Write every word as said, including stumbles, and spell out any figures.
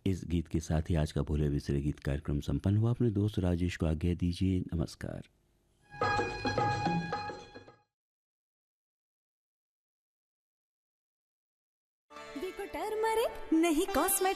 इस गीत के साथ ही आज का भोले बिसरे गीत कार्यक्रम संपन्न हुआ। अपने दोस्त राजेश को आज्ञा दीजिए, नमस्कार। टर्मरिक नहीं कॉस्मेटिक